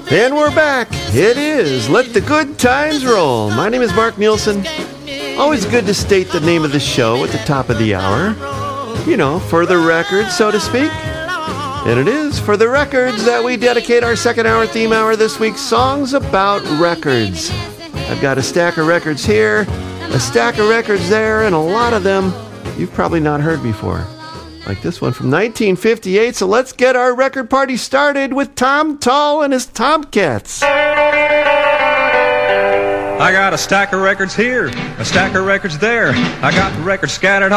And we're back. It is Let the Good Times Roll. My name is Mark Nielsen. Always good to state the name of the show at the top of the hour. You know, for the record, so to speak. And it is for the records that we dedicate our second hour theme hour this week, Songs About Records. I've got a stack of records here, a stack of records there, and a lot of them you've probably not heard before. Like this one from 1958. So let's get our record party started with Tom Tull and his Tomcats. I got a stack of records here, a stack of records there. I got the records scattered